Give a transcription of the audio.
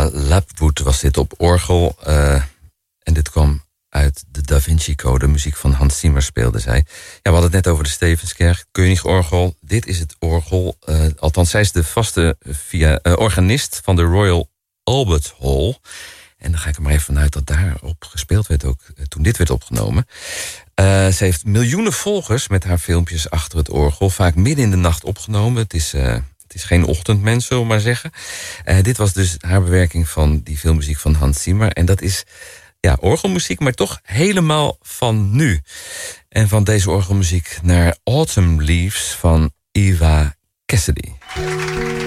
Eva Lapwood was dit op orgel. En dit kwam uit de Da Vinci Code. Muziek van Hans Zimmer speelde zij. Ja, we hadden het net over de Stevenskerk, Königorgel. Dit is het orgel. Althans, zij is de vaste organist van de Royal Albert Hall. En dan ga ik er maar even vanuit dat daarop gespeeld werd ook toen dit werd opgenomen. Ze heeft miljoenen volgers met haar filmpjes achter het orgel. Vaak midden in de nacht opgenomen. Het is geen ochtendmens, zullen we maar zeggen. Dit was dus haar bewerking van die filmmuziek van Hans Zimmer. En dat is orgelmuziek, maar toch helemaal van nu. En van deze orgelmuziek naar Autumn Leaves van Eva Cassidy.